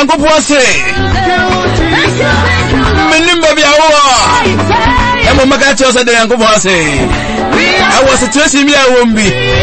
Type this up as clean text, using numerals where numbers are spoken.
Nyankopɔn say menim bia wo e mo maka che o say Nyankopɔn say I was situation me I won't be